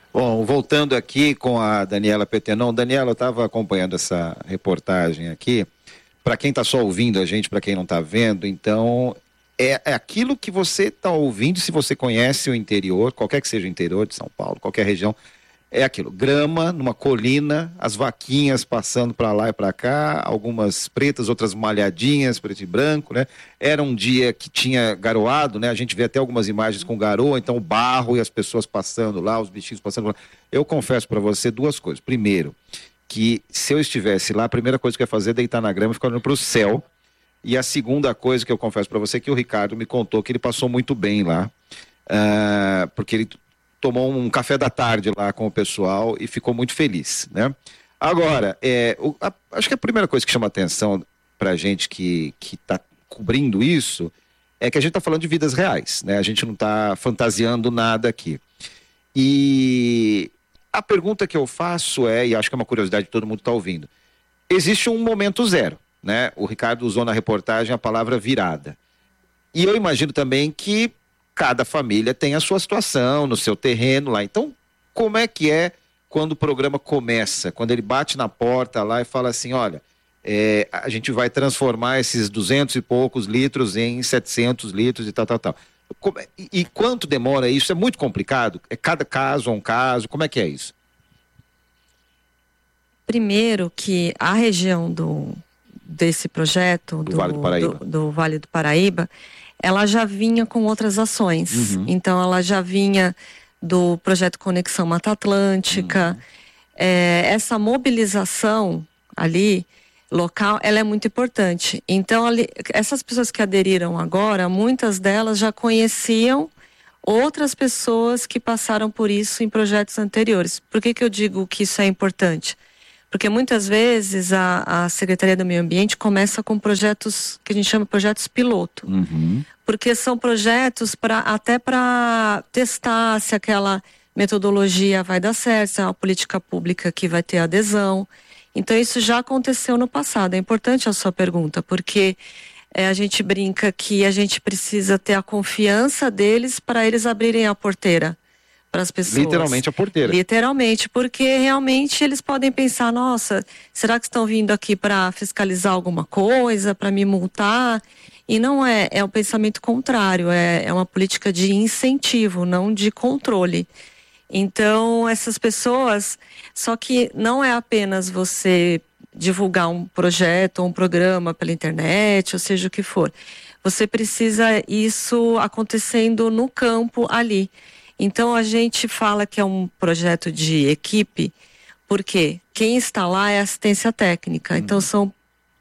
Bom, voltando aqui com a Daniela Petenon. Daniela, eu estava acompanhando essa reportagem aqui. Para quem está só ouvindo a gente, para quem não está vendo, então é aquilo que você está ouvindo, se você conhece o interior, qualquer que seja o interior de São Paulo, qualquer região, é aquilo, grama numa colina, as vaquinhas passando para lá e para cá, algumas pretas, outras malhadinhas, preto e branco, né? Era um dia que tinha garoado, né? A gente vê até algumas imagens com garoa, então o barro e as pessoas passando lá, os bichinhos passando lá. Eu confesso para você duas coisas. Primeiro, que se eu estivesse lá, a primeira coisa que eu ia fazer é deitar na grama e ficar olhando para o céu. E a segunda coisa que eu confesso para você é que o Ricardo me contou que ele passou muito bem lá, porque ele tomou um café da tarde lá com o pessoal e ficou muito feliz, né? Agora, acho que a primeira coisa que chama atenção pra gente que está cobrindo isso é que a gente está falando de vidas reais, né? A gente não está fantasiando nada aqui. E a pergunta que eu faço e acho que é uma curiosidade que todo mundo está ouvindo, existe um momento zero, né? O Ricardo usou na reportagem a palavra virada. E eu imagino também que cada família tem a sua situação, no seu terreno lá. Então, como é que é quando o programa começa? Quando ele bate na porta lá e fala assim, olha, a gente vai transformar esses 200 e poucos litros em 700 litros e tal. E quanto demora isso? É muito complicado? É cada caso a um caso? Como é que é isso? Primeiro que a região desse projeto, do Vale do Paraíba, ela já vinha com outras ações. Uhum. Então, ela já vinha do projeto Conexão Mata Atlântica. Essa mobilização ali, local, ela é muito importante. Então, essas pessoas que aderiram agora, muitas delas já conheciam outras pessoas que passaram por isso em projetos anteriores. Por que eu digo que isso é importante? Porque muitas vezes a Secretaria do Meio Ambiente começa com projetos que a gente chama de projetos piloto. Uhum. Porque são projetos até para testar se aquela metodologia vai dar certo, se é uma política pública que vai ter adesão. Então isso já aconteceu no passado. É importante a sua pergunta, porque a gente brinca que a gente precisa ter a confiança deles para eles abrirem a porteira para as pessoas. Literalmente a porteira. Literalmente, porque realmente eles podem pensar, nossa, será que estão vindo aqui para fiscalizar alguma coisa, para me multar? E não é o pensamento contrário, é uma política de incentivo, não de controle. Então, essas pessoas, só que não é apenas você divulgar um projeto ou um programa pela internet, ou seja o que for. Você precisa isso acontecendo no campo ali. Então, a gente fala que é um projeto de equipe, porque quem está lá é assistência técnica. Então, são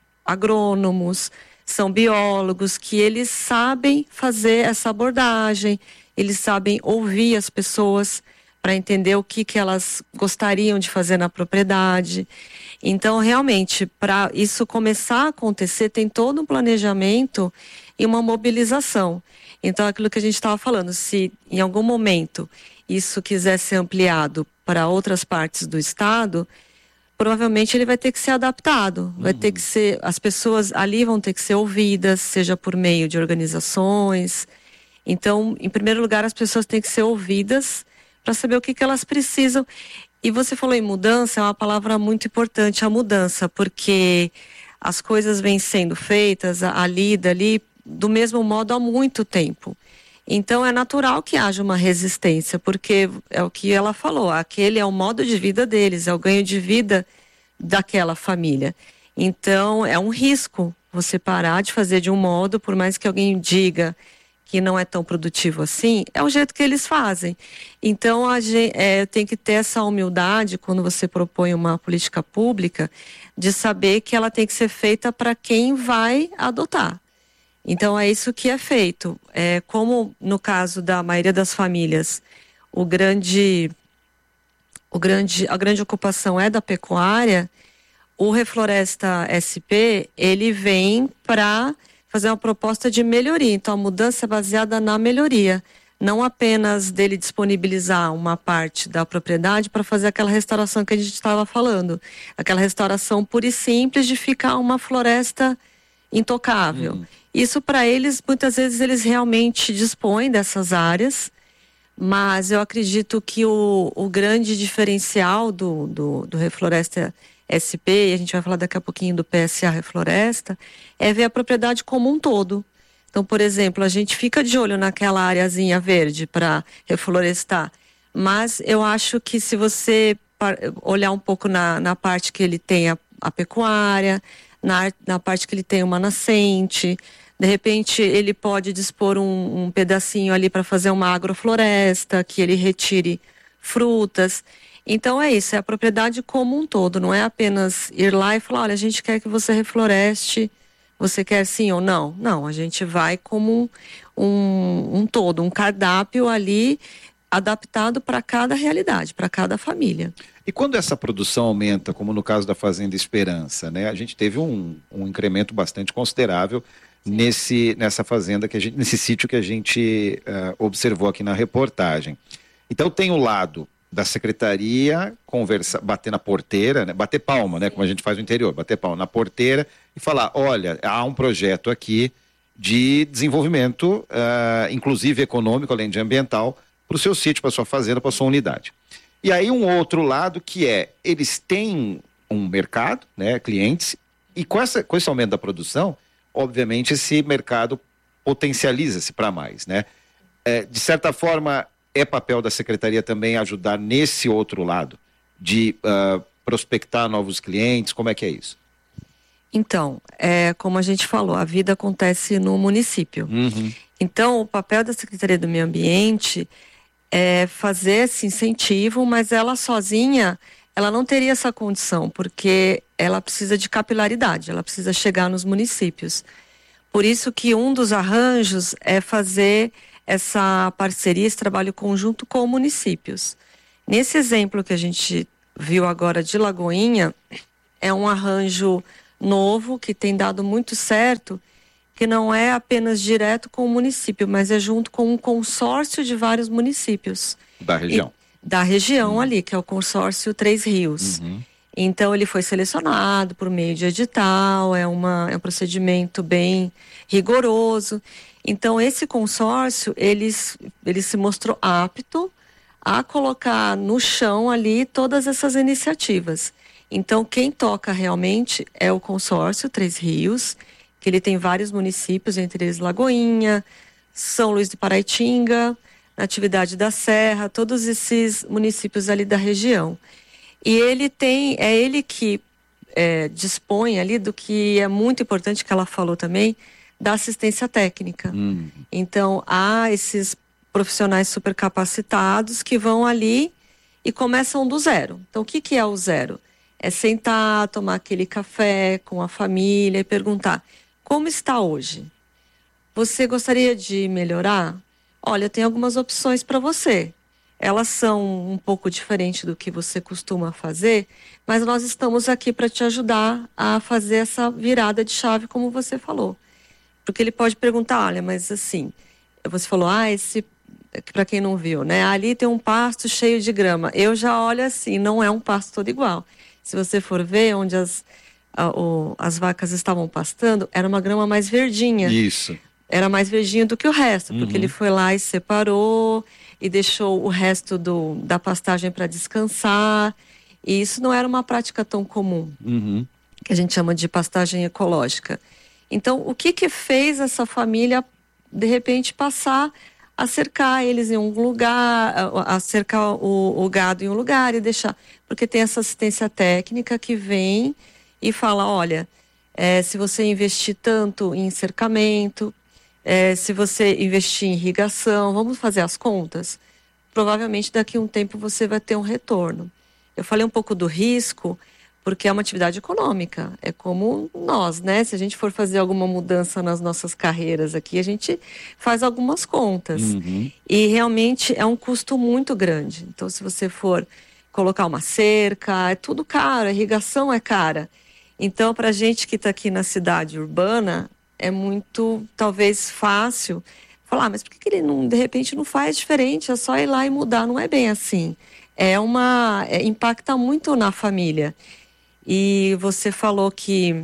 agrônomos, são biólogos, que eles sabem fazer essa abordagem, eles sabem ouvir as pessoas para entender o que elas gostariam de fazer na propriedade. Então, realmente, para isso começar a acontecer, tem todo um planejamento e uma mobilização. Então, aquilo que a gente estava falando, se em algum momento isso quiser ser ampliado para outras partes do estado, provavelmente ele vai ter que ser adaptado. Vai ter que ser, as pessoas ali vão ter que ser ouvidas, seja por meio de organizações. Então, em primeiro lugar, as pessoas têm que ser ouvidas para saber o que elas precisam. E você falou em mudança, é uma palavra muito importante, a mudança, porque as coisas vêm sendo feitas, a lida ali, do mesmo modo há muito tempo. Então é natural que haja uma resistência, porque é o que ela falou, aquele é o modo de vida deles, é o ganho de vida daquela família. Então é um risco você parar de fazer de um modo, por mais que alguém diga que não é tão produtivo assim, é o jeito que eles fazem. Então tem que ter essa humildade quando você propõe uma política pública, de saber que ela tem que ser feita para quem vai adotar. Então é isso que é feito. Como no caso da maioria das famílias, a grande ocupação é da pecuária, o Refloresta SP, ele vem para fazer uma proposta de melhoria. Então a mudança é baseada na melhoria, não apenas dele disponibilizar uma parte da propriedade para fazer aquela restauração que a gente estava falando, aquela restauração pura e simples de ficar uma floresta intocável. Isso para eles, muitas vezes eles realmente dispõem dessas áreas, Mas eu acredito que o grande diferencial do Refloresta SP, e a gente vai falar daqui a pouquinho do PSA Refloresta, é ver a propriedade como um todo. Então, por exemplo, a gente fica de olho naquela areazinha verde para reflorestar, mas eu acho que se você olhar um pouco na parte que ele tem a pecuária, na parte que ele tem uma nascente, de repente ele pode dispor um pedacinho ali para fazer uma agrofloresta, que ele retire frutas. Então é isso, é a propriedade como um todo, não é apenas ir lá e falar, olha, a gente quer que você refloreste, você quer sim ou não? Não, a gente vai como um todo, um cardápio ali adaptado para cada realidade, para cada família. E quando essa produção aumenta, como no caso da Fazenda Esperança, né? A gente teve um incremento bastante considerável nessa fazenda, nesse sítio que a gente observou aqui na reportagem. Então tem o lado da secretaria bater na porteira, né? Bater palma, né? Como a gente faz no interior, bater palma na porteira e falar, olha, há um projeto aqui de desenvolvimento, inclusive econômico, além de ambiental, para o seu sítio, para a sua fazenda, para a sua unidade. E aí um outro lado que eles têm um mercado, né? Clientes, e com esse aumento da produção, obviamente esse mercado potencializa-se para mais, né? De certa forma, é papel da secretaria também ajudar nesse outro lado, de prospectar novos clientes, como é que é isso? Então, como a gente falou, a vida acontece no município. Uhum. Então, o papel da Secretaria do Meio Ambiente é fazer esse incentivo, mas ela sozinha, ela não teria essa condição, porque ela precisa de capilaridade, ela precisa chegar nos municípios. Por isso que um dos arranjos é fazer essa parceria, esse trabalho conjunto com municípios. Nesse exemplo que a gente viu agora de Lagoinha, é um arranjo novo que tem dado muito certo, que não é apenas direto com o município, mas é junto com um consórcio de vários municípios. Da região. Da região ali, que é o consórcio Três Rios. Uhum. Então ele foi selecionado por meio de edital, é um procedimento bem rigoroso. Então esse consórcio, ele se mostrou apto a colocar no chão ali todas essas iniciativas. Então quem toca realmente é o consórcio Três Rios, que ele tem vários municípios, entre eles Lagoinha, São Luís de Paraitinga, Natividade da Serra, todos esses municípios ali da região. E é ele que dispõe ali do que é muito importante, que ela falou também, da assistência técnica. Então, há esses profissionais super capacitados que vão ali e começam do zero. Então, o que é o zero? É sentar, tomar aquele café com a família e perguntar, como está hoje? Você gostaria de melhorar? Olha, tem algumas opções para você. Elas são um pouco diferentes do que você costuma fazer, mas nós estamos aqui para te ajudar a fazer essa virada de chave, como você falou. Porque ele pode perguntar, olha, mas assim, você falou, para quem não viu, né? Ali tem um pasto cheio de grama. Eu já olho assim, não é um pasto todo igual. Se você for ver onde as vacas estavam pastando, era uma grama mais verdinha. Isso. Era mais verdinho do que o resto, porque ele foi lá e separou e deixou o resto da pastagem para descansar. E isso não era uma prática tão comum, que a gente chama de pastagem ecológica. Então, o que fez essa família, de repente, passar a cercar eles em um lugar, a cercar o gado em um lugar e deixar... Porque tem essa assistência técnica que vem e fala, olha, se você investir tanto em cercamento... se você investir em irrigação, vamos fazer as contas, provavelmente daqui a um tempo você vai ter um retorno. Eu falei um pouco do risco, porque é uma atividade econômica, é como nós, né? Se a gente for fazer alguma mudança nas nossas carreiras aqui, a gente faz algumas contas. E realmente é um custo muito grande. Então, se você for colocar uma cerca, é tudo caro, a irrigação é cara. Então, para a gente que está aqui na cidade urbana, é muito, talvez, fácil falar, mas por que ele não, de repente, não faz diferente? É só ir lá e mudar. Não é bem assim. Impacta muito na família. E você falou que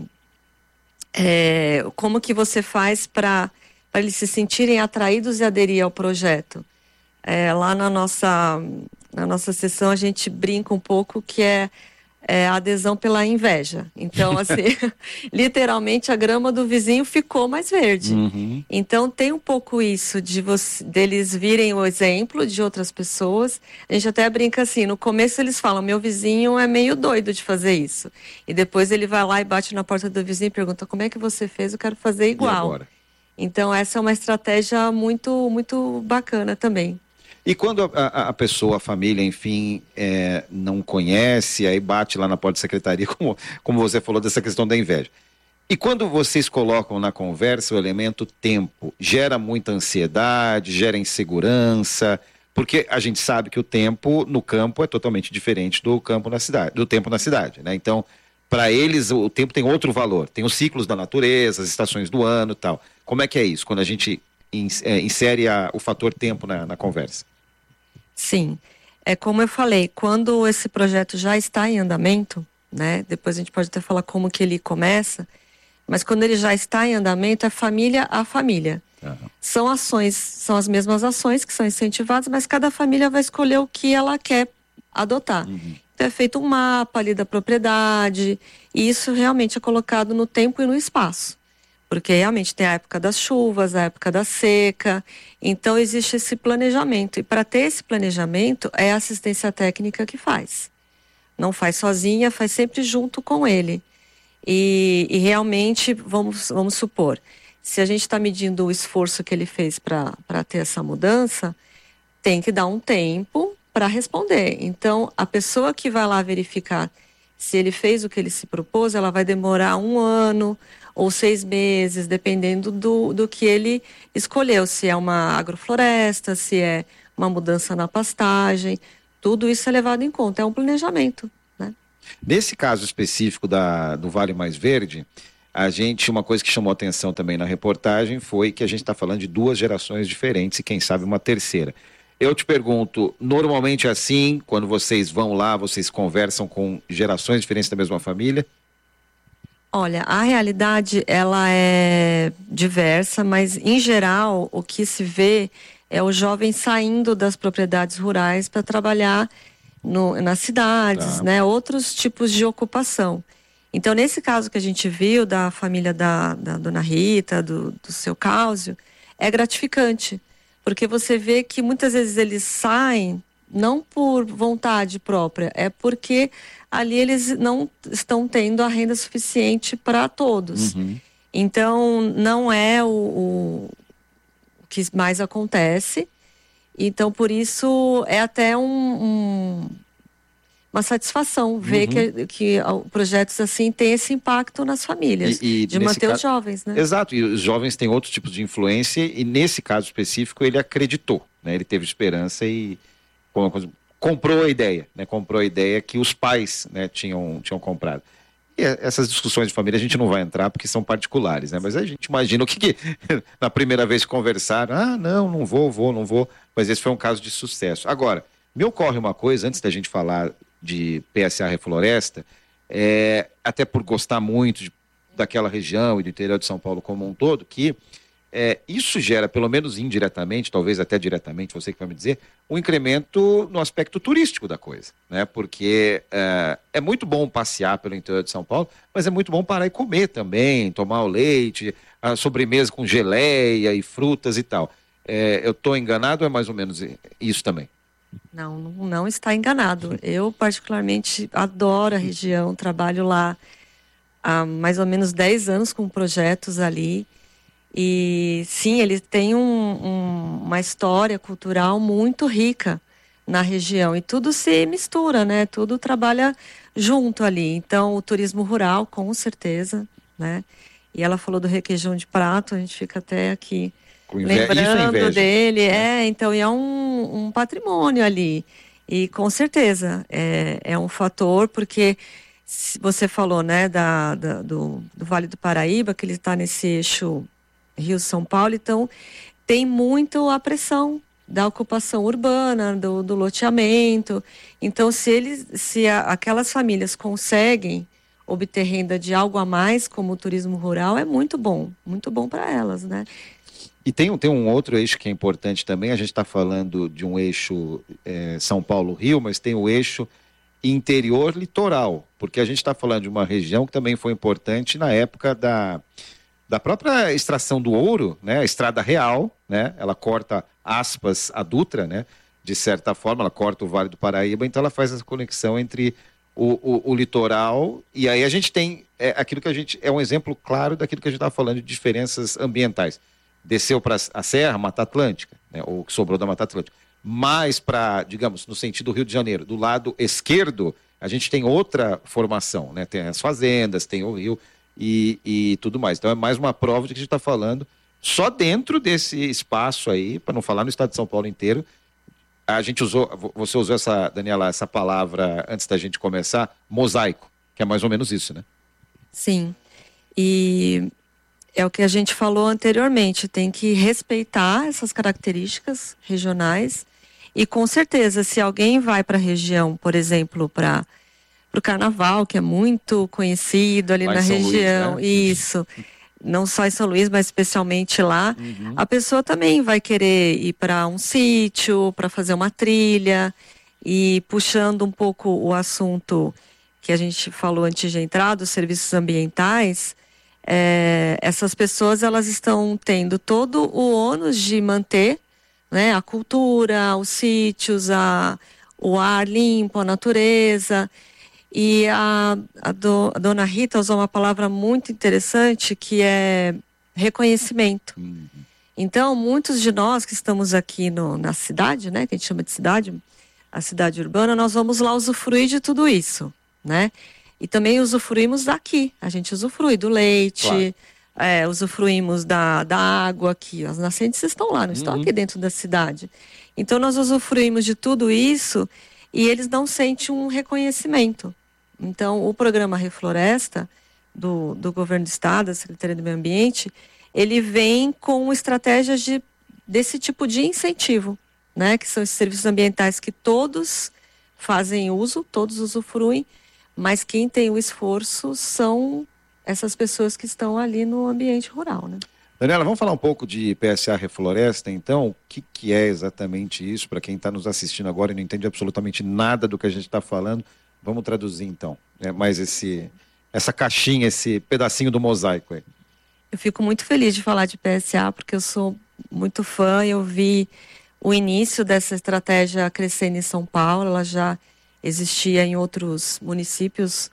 como que você faz para eles se sentirem atraídos e aderir ao projeto? Lá na nossa sessão a gente brinca um pouco que é a adesão pela inveja. Então, assim, literalmente a grama do vizinho ficou mais verde. Então, tem um pouco isso deles virem o exemplo de outras pessoas. A gente até brinca assim, no começo eles falam, meu vizinho é meio doido de fazer isso. E depois ele vai lá e bate na porta do vizinho e pergunta, como é que você fez? Eu quero fazer igual. Então, essa é uma estratégia muito, muito bacana também. E quando a pessoa, a família, enfim, não conhece, aí bate lá na porta da secretaria, como você falou, dessa questão da inveja. E quando vocês colocam na conversa o elemento tempo, gera muita ansiedade, gera insegurança, porque a gente sabe que o tempo no campo é totalmente diferente do tempo na cidade, né? Então, para eles, o tempo tem outro valor, tem os ciclos da natureza, as estações do ano e tal. Como é que é isso, quando a gente insere o fator tempo na conversa? Sim, como eu falei, quando esse projeto já está em andamento, né? Depois a gente pode até falar como que ele começa, mas quando ele já está em andamento, é família a família. São ações, são as mesmas ações que são incentivadas, mas cada família vai escolher o que ela quer adotar. Então é feito um mapa ali da propriedade, e isso realmente é colocado no tempo e no espaço. Porque realmente tem a época das chuvas, a época da seca, então existe esse planejamento. E para ter esse planejamento, é a assistência técnica que faz. Não faz sozinha, faz sempre junto com ele. E realmente, vamos supor, se a gente está medindo o esforço que ele fez para ter essa mudança, tem que dar um tempo para responder. Então, a pessoa que vai lá verificar se ele fez o que ele se propôs, ela vai demorar 1 ano ou 6 meses, dependendo do que ele escolheu, se é uma agrofloresta, se é uma mudança na pastagem, tudo isso é levado em conta, é um planejamento, né? Nesse caso específico do Vale Mais Verde, uma coisa que chamou atenção também na reportagem foi que a gente está falando de 2 gerações diferentes e quem sabe uma terceira. Eu te pergunto, normalmente é assim, quando vocês vão lá, vocês conversam com gerações diferentes da mesma família? Olha, a realidade ela é diversa, mas em geral o que se vê é o jovem saindo das propriedades rurais para trabalhar nas cidades, né? Outros tipos de ocupação. Então, nesse caso que a gente viu da família da dona Rita, do seu Cáusio, é gratificante, porque você vê que muitas vezes eles saem não por vontade própria, é porque ali eles não estão tendo a renda suficiente para todos. Então, não é o que mais acontece. Então, por isso, é até uma satisfação ver que projetos assim têm esse impacto nas famílias, de manter os jovens, né? Exato, e os jovens têm outros tipos de influência e nesse caso específico ele acreditou, né? Ele teve esperança e comprou a ideia, né? Comprou a ideia que os pais, né, tinham comprado. E essas discussões de família a gente não vai entrar porque são particulares, né? Mas a gente imagina o que na primeira vez que conversaram, não vou, mas esse foi um caso de sucesso. Agora, me ocorre uma coisa, antes da gente falar de PSA Refloresta, até por gostar muito daquela região e do interior de São Paulo como um todo, que isso gera, pelo menos indiretamente, talvez até diretamente, você que vai me dizer, um incremento no aspecto turístico da coisa, né? Porque é muito bom passear pelo interior de São Paulo, mas é muito bom parar e comer também, tomar o leite, a sobremesa com geleia e frutas e tal. Eu estou enganado ou é mais ou menos isso também? Não está enganado. Eu particularmente adoro a região, trabalho lá há mais ou menos 10 anos com projetos ali. E sim, ele tem uma história cultural muito rica na região e tudo se mistura, né? Tudo trabalha junto ali. Então, o turismo rural, com certeza, né? E ela falou do requeijão de prato, a gente fica até aqui lembrando dele. Então, e é um patrimônio ali. E com certeza é um fator, porque você falou, né, do Vale do Paraíba, que ele está nesse eixo Rio-São Paulo, então tem muito a pressão da ocupação urbana, do loteamento. Então, se aquelas famílias conseguem obter renda de algo a mais, como o turismo rural, é muito bom para elas, né? E tem um outro eixo que é importante também. A gente está falando de um eixo São Paulo-Rio, mas tem o eixo interior-litoral, porque a gente está falando de uma região que também foi importante na época da própria extração do ouro, né? A Estrada Real, né? Ela corta, aspas, a Dutra, né? De certa forma, ela corta o Vale do Paraíba, então ela faz essa conexão entre o litoral, e aí a gente tem aquilo que a gente, é um exemplo claro daquilo que a gente estava falando de diferenças ambientais. Desceu para a Serra, Mata Atlântica, né? Ou o que sobrou da Mata Atlântica. Mais para, digamos, no sentido do Rio de Janeiro, do lado esquerdo, a gente tem outra formação, né? Tem as fazendas, tem o rio e tudo mais. Então é mais uma prova de que a gente está falando só dentro desse espaço aí, para não falar no estado de São Paulo inteiro. A gente você usou Daniela, essa palavra antes da gente começar, mosaico, que é mais ou menos isso, né? Sim. E é o que a gente falou anteriormente, tem que respeitar essas características regionais e com certeza, se alguém vai para a região, por exemplo, para o Carnaval, que é muito conhecido ali na região, Luís, né? Isso, não só em São Luís, mas especialmente lá, a pessoa também vai querer ir para um sítio, para fazer uma trilha, e puxando um pouco o assunto que a gente falou antes de entrar, dos serviços ambientais, essas pessoas elas estão tendo todo o ônus de manter, né, a cultura, os sítios, o ar limpo, a natureza. E a dona Rita usou uma palavra muito interessante que é reconhecimento. Então, muitos de nós que estamos aqui na cidade, né, que a gente chama de cidade, a cidade urbana, nós vamos lá usufruir de tudo isso, né? E também usufruímos daqui. A gente usufrui do leite, claro. Usufruímos da água aqui. As nascentes estão lá, não estão aqui dentro da cidade. Então nós usufruímos de tudo isso e eles não sentem um reconhecimento. Então o programa Refloresta do Governo do Estado, da Secretaria do Meio Ambiente, ele vem com estratégias desse tipo de incentivo, né? Que são esses serviços ambientais que todos fazem uso, todos usufruem, mas quem tem o esforço são essas pessoas que estão ali no ambiente rural, né? Daniela, vamos falar um pouco de PSA Refloresta, então? O que é exatamente isso? Para quem está nos assistindo agora e não entende absolutamente nada do que a gente está falando, vamos traduzir então. Mais essa caixinha, esse pedacinho do mosaico aí. Eu fico muito feliz de falar de PSA, porque eu sou muito fã, eu vi o início dessa estratégia crescendo em São Paulo, ela já existia em outros municípios,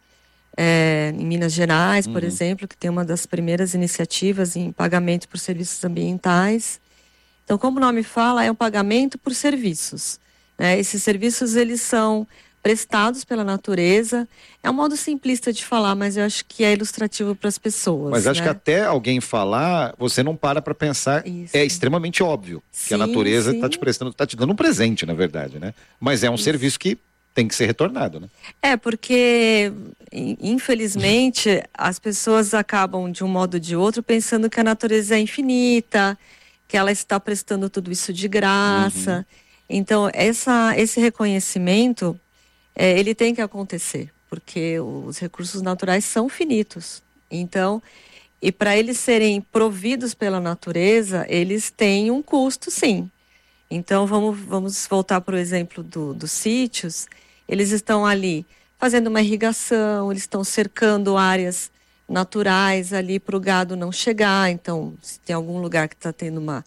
em Minas Gerais, por exemplo, que tem uma das primeiras iniciativas em pagamento por serviços ambientais. Então, como o nome fala, é um pagamento por serviços, né? Esses serviços, eles são prestados pela natureza. É um modo simplista de falar, mas eu acho que é ilustrativo para as pessoas. Mas acho né? que até alguém falar, você não para pensar, isso. É extremamente óbvio que a natureza está te prestando, está te dando um presente, na verdade, né? Mas é um serviço que tem que ser retornado, né? Porque, infelizmente, as pessoas acabam, de um modo ou de outro, pensando que a natureza é infinita, que ela está prestando tudo isso de graça. Então, esse reconhecimento, ele tem que acontecer, porque os recursos naturais são finitos. Então, e para eles serem providos pela natureza, eles têm um custo, sim. Então, vamos voltar para o exemplo dos sítios. Eles estão ali fazendo uma irrigação, eles estão cercando áreas naturais ali para o gado não chegar. Então, se tem algum lugar que está tendo uma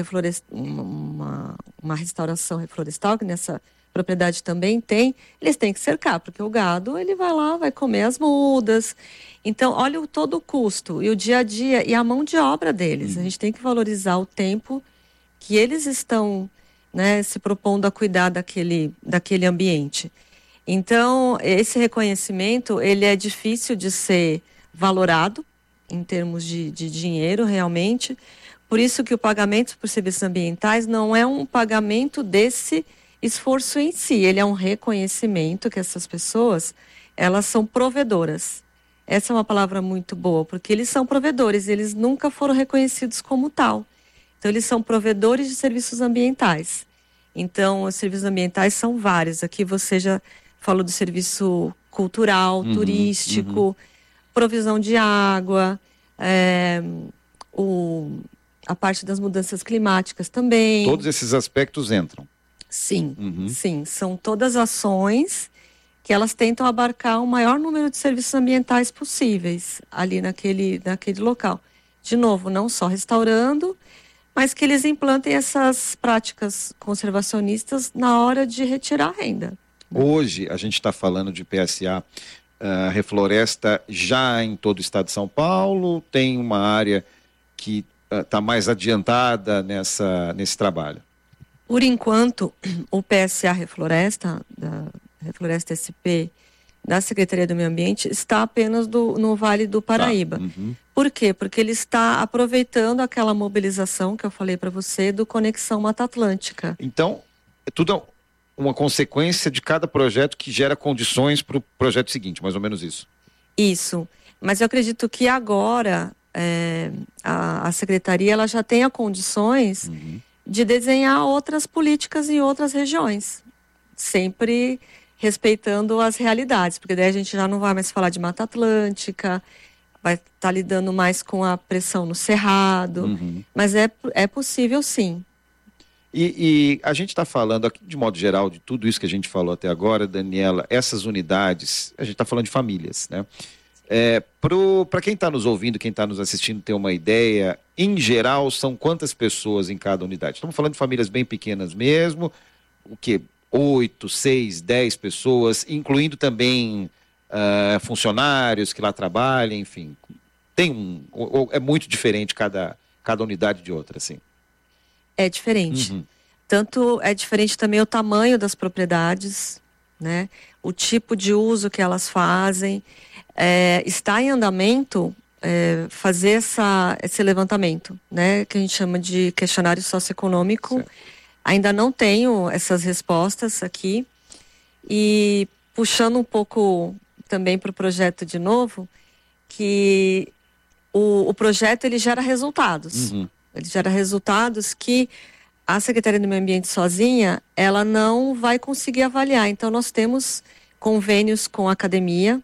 restauração reflorestal, que nessa propriedade também tem, eles têm que cercar, porque o gado ele vai lá, vai comer as mudas. Então, olha todo o custo e o dia a dia e a mão de obra deles. A gente tem que valorizar o tempo que eles estão, né, se propondo a cuidar daquele ambiente. Então, esse reconhecimento, ele é difícil de ser valorado em termos de dinheiro, realmente. Por isso que o pagamento por serviços ambientais não é um pagamento desse esforço em si, ele é um reconhecimento que essas pessoas, elas são provedoras. Essa é uma palavra muito boa, porque eles são provedores, eles nunca foram reconhecidos como tal. Então, eles são provedores de serviços ambientais. Então, os serviços ambientais são vários. Aqui você já falou do serviço cultural, turístico, provisão de água, a parte das mudanças climáticas também. Todos esses aspectos entram. Sim, sim. São todas ações que elas tentam abarcar o maior número de serviços ambientais possíveis ali naquele local. De novo, não só restaurando, mas que eles implantem essas práticas conservacionistas na hora de retirar a renda. Hoje a gente está falando de PSA, refloresta já em todo o estado de São Paulo, tem uma área que está mais adiantada nesse trabalho? Por enquanto, o PSA Refloresta, da Refloresta SP, da Secretaria do Meio Ambiente, está apenas no Vale do Paraíba. Por quê? Porque ele está aproveitando aquela mobilização que eu falei para você do Conexão Mata Atlântica. Então, é tudo uma consequência de cada projeto que gera condições para o projeto seguinte, mais ou menos isso. Isso. Mas eu acredito que agora a Secretaria ela já tenha condições de desenhar outras políticas em outras regiões, sempre respeitando as realidades, porque daí a gente já não vai mais falar de Mata Atlântica, vai estar lidando mais com a pressão no Cerrado, mas é possível sim. E a gente está falando aqui, de modo geral, de tudo isso que a gente falou até agora, Daniela, essas unidades, a gente está falando de famílias, né? Para quem está nos ouvindo, quem está nos assistindo ter uma ideia, em geral, são quantas pessoas em cada unidade? Estamos falando de famílias bem pequenas mesmo, o quê? 8, 6, 10 pessoas, incluindo também funcionários que lá trabalham, enfim. Ou é muito diferente cada unidade de outra, assim? É diferente. Tanto é diferente também o tamanho das propriedades, né? O tipo de uso que elas fazem. Está em andamento fazer esse levantamento, né? Que a gente chama de questionário socioeconômico. Certo. Ainda não tenho essas respostas aqui. E puxando um pouco também para o projeto de novo, que o projeto ele gera resultados. Ele gera resultados que a Secretaria do Meio Ambiente sozinha, ela não vai conseguir avaliar. Então, nós temos convênios com a academia,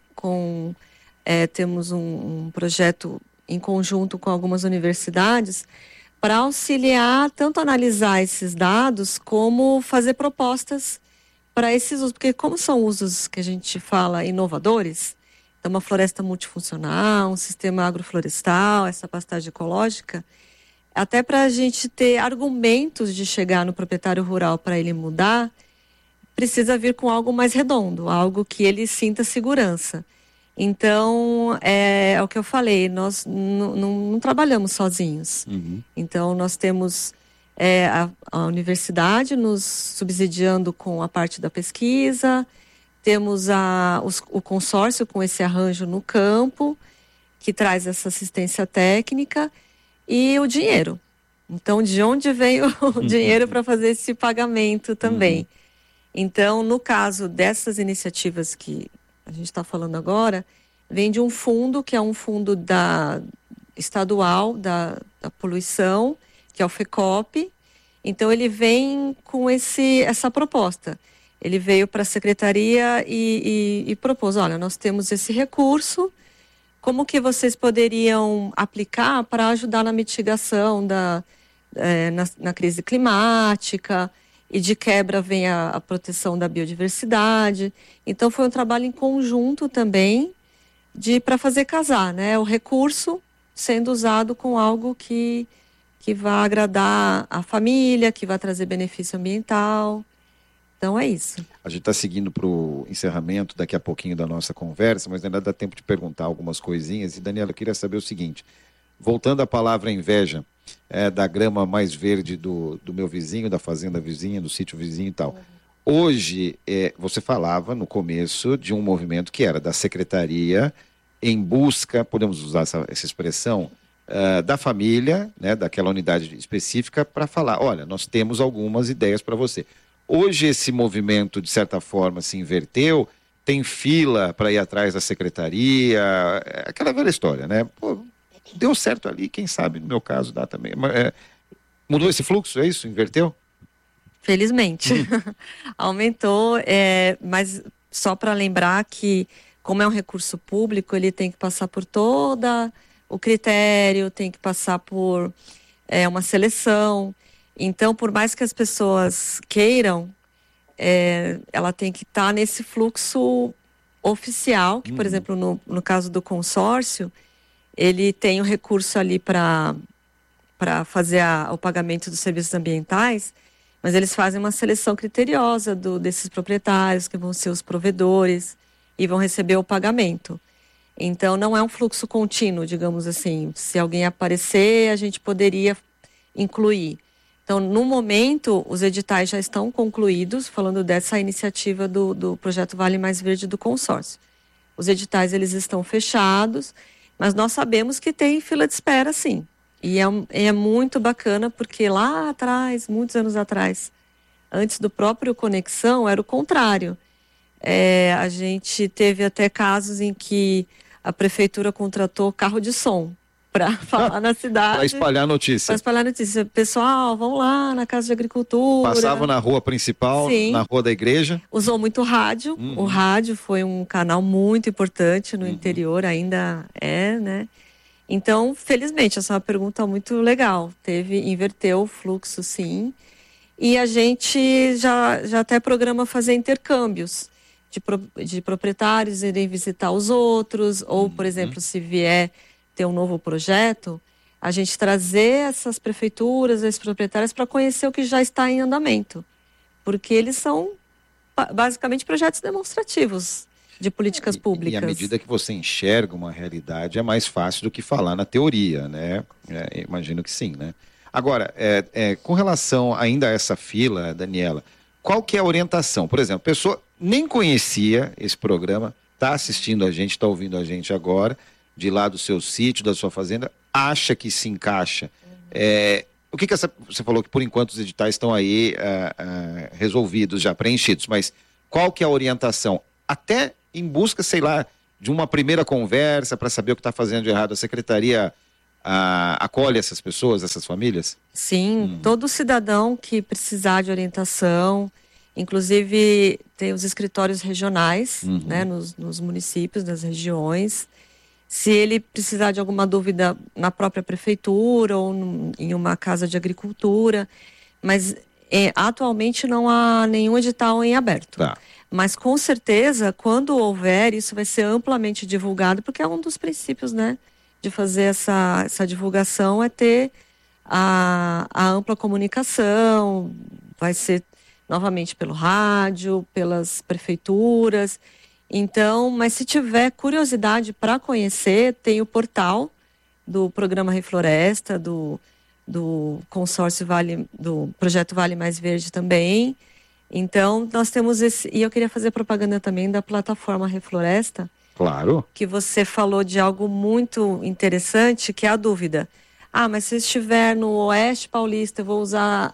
temos um projeto em conjunto com algumas universidades para auxiliar, tanto analisar esses dados, como fazer propostas para esses usos. Porque como são usos que a gente fala inovadores, então uma floresta multifuncional, um sistema agroflorestal, essa pastagem ecológica, até para a gente ter argumentos de chegar no proprietário rural para ele mudar, precisa vir com algo mais redondo, algo que ele sinta segurança. Então, é o que eu falei, nós não trabalhamos sozinhos. Então, nós temos a universidade nos subsidiando com a parte da pesquisa, temos o consórcio com esse arranjo no campo, que traz essa assistência técnica, e o dinheiro. Então, de onde vem o dinheiro para fazer esse pagamento também? Então, no caso dessas iniciativas que a gente está falando agora, vem de um fundo, que é um fundo estadual da poluição, que é o FECOP. Então, ele vem com essa proposta. Ele veio para a secretaria e propôs, olha, nós temos esse recurso, como que vocês poderiam aplicar para ajudar na mitigação na crise climática, e de quebra vem a proteção da biodiversidade. Então foi um trabalho em conjunto também para fazer casar, né? O recurso sendo usado com algo que vai agradar a família, que vai trazer benefício ambiental. Então é isso. A gente está seguindo para o encerramento daqui a pouquinho da nossa conversa, mas ainda dá tempo de perguntar algumas coisinhas. E, Daniela, eu queria saber o seguinte, voltando à palavra inveja, da grama mais verde do meu vizinho, da fazenda vizinha, do sítio vizinho e tal. Hoje, você falava no começo de um movimento que era da secretaria em busca, podemos usar essa expressão, da família, né, daquela unidade específica, para falar, olha, nós temos algumas ideias para você. Hoje esse movimento, de certa forma, se inverteu, tem fila para ir atrás da secretaria, aquela velha história, né? Pô, deu certo ali, quem sabe no meu caso dá também. Mudou esse fluxo, é isso? Inverteu? Felizmente. Aumentou, mas só para lembrar que, como é um recurso público, ele tem que passar por todo o critério, tem que passar por é uma seleção. Então, por mais que as pessoas queiram, ela tem que estar nesse fluxo oficial, que, por exemplo, no caso do consórcio, ele tem o recurso ali para fazer o pagamento dos serviços ambientais, mas eles fazem uma seleção criteriosa desses proprietários, que vão ser os provedores, e vão receber o pagamento. Então, não é um fluxo contínuo, digamos assim. Se alguém aparecer, a gente poderia incluir. Então, no momento, os editais já estão concluídos, falando dessa iniciativa do projeto Vale Mais Verde do consórcio. Os editais, eles estão fechados, mas nós sabemos que tem fila de espera, sim. E é muito bacana, porque lá atrás, muitos anos atrás, antes do próprio Conexão, era o contrário. A gente teve até casos em que a prefeitura contratou carro de som para falar na cidade. Para espalhar notícia. Para espalhar notícia. Pessoal, vão lá na Casa de Agricultura. Passava na rua principal, sim, na rua da igreja. Usou muito rádio. O rádio foi um canal muito importante no interior, ainda né? Então, felizmente, essa é uma pergunta muito legal. Inverteu o fluxo, sim. E a gente já até programa fazer intercâmbios de proprietários irem visitar os outros, ou, por exemplo, se vier ter um novo projeto, a gente trazer essas prefeituras, esses proprietários, para conhecer o que já está em andamento. Porque eles são, basicamente, projetos demonstrativos de políticas públicas. E à medida que você enxerga uma realidade, é mais fácil do que falar na teoria, né? Imagino que sim, né? Agora, com relação ainda a essa fila, Daniela, qual que é a orientação? Por exemplo, a pessoa nem conhecia esse programa, está assistindo a gente, está ouvindo a gente agora, de lá do seu sítio, da sua fazenda, acha que se encaixa. O que você falou que por enquanto os editais estão aí resolvidos, já preenchidos, mas qual que é a orientação? Até em busca, sei lá, de uma primeira conversa para saber o que está fazendo de errado, a secretaria acolhe essas pessoas, essas famílias? Sim, todo cidadão que precisar de orientação, inclusive tem os escritórios regionais, né, nos municípios, nas regiões. Se ele precisar de alguma dúvida na própria prefeitura ou em uma casa de agricultura, mas atualmente não há nenhum edital em aberto. Tá. Mas com certeza, quando houver, isso vai ser amplamente divulgado, porque é um dos princípios, né, de fazer essa divulgação, é ter a ampla comunicação, vai ser novamente pelo rádio, pelas prefeituras. Então, mas se tiver curiosidade para conhecer, tem o portal do programa Refloresta, do consórcio do projeto Vale Mais Verde também. Então, nós temos e eu queria fazer propaganda também da plataforma Refloresta. Claro. Que você falou de algo muito interessante, que é a dúvida. Mas se eu estiver no Oeste Paulista, eu vou usar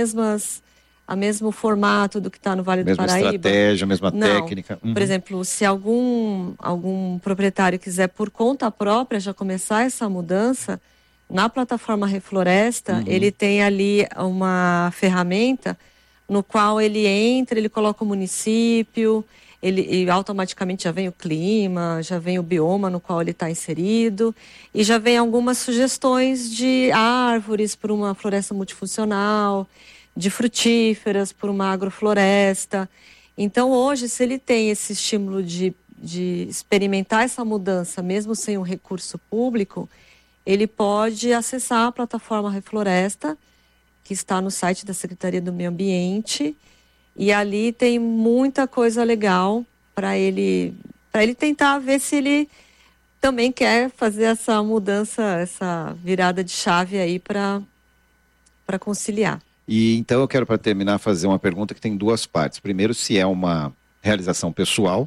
o mesmo formato do que está no Vale do Paraíba? Mesma estratégia, mesma técnica. Por exemplo, se algum proprietário quiser por conta própria já começar essa mudança, na plataforma Refloresta, ele tem ali uma ferramenta no qual ele entra, ele coloca o município, e automaticamente já vem o clima, já vem o bioma no qual ele está inserido, e já vem algumas sugestões de árvores para uma floresta multifuncional, de frutíferas por uma agrofloresta. Então, hoje, se ele tem esse estímulo de experimentar essa mudança, mesmo sem um recurso público, ele pode acessar a plataforma Refloresta, que está no site da Secretaria do Meio Ambiente, e ali tem muita coisa legal para ele tentar ver se ele também quer fazer essa mudança, essa virada de chave aí para conciliar. E então eu quero, para terminar, fazer uma pergunta que tem duas partes. Primeiro, se é uma realização pessoal,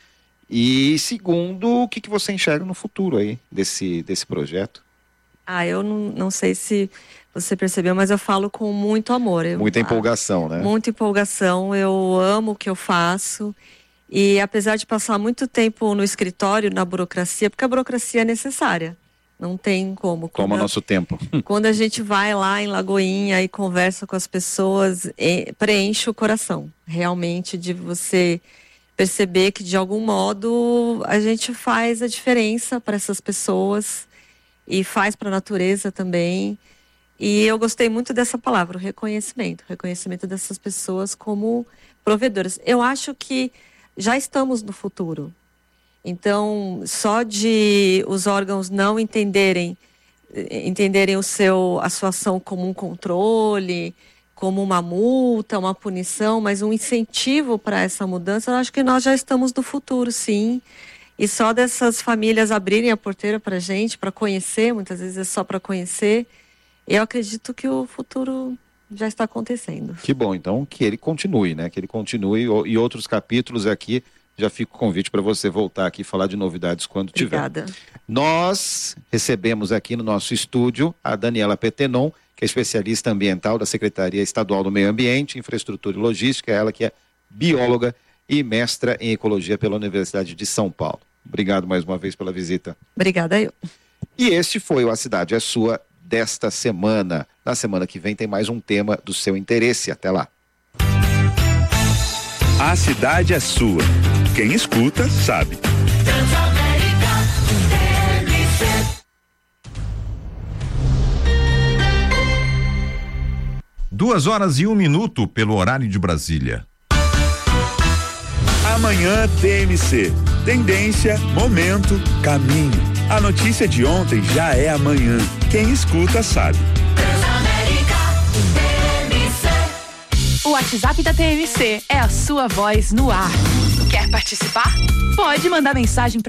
e segundo, o que você enxerga no futuro aí desse projeto? Eu não sei se você percebeu, mas eu falo com muito amor. Muita empolgação, né? Muita empolgação, eu amo o que eu faço. E apesar de passar muito tempo no escritório, na burocracia, porque a burocracia é necessária, não tem como. Toma nosso tempo. Quando a gente vai lá em Lagoinha e conversa com as pessoas, preenche o coração, realmente, de você perceber que de algum modo a gente faz a diferença para essas pessoas e faz para a natureza também. E eu gostei muito dessa palavra, o reconhecimento dessas pessoas como provedoras. Eu acho que já estamos no futuro. Então, só de os órgãos não entenderem a sua ação como um controle, como uma multa, uma punição, mas um incentivo para essa mudança, eu acho que nós já estamos no futuro, sim. E só dessas famílias abrirem a porteira para a gente, para conhecer, muitas vezes é só para conhecer, eu acredito que o futuro já está acontecendo. Que bom, então que ele continue, né? Que ele continue e outros capítulos aqui, já fica o convite para você voltar aqui e falar de novidades quando Obrigada. tiver. Nós recebemos aqui no nosso estúdio a Daniela Pettenon, que é especialista ambiental da Secretaria Estadual do Meio Ambiente, Infraestrutura e Logística, ela que é bióloga e mestra em Ecologia pela Universidade de São Paulo. Obrigado mais uma vez pela visita. Obrigada eu. E este foi o A Cidade é Sua desta semana. Na semana que vem tem mais um tema do seu interesse. Até lá. A cidade é sua. Quem escuta sabe. 2h01 pelo horário de Brasília. Amanhã TMC. Tendência, momento, caminho. A notícia de ontem já é amanhã. Quem escuta sabe. O WhatsApp da TMC é a sua voz no ar. Quer participar? Pode mandar mensagem para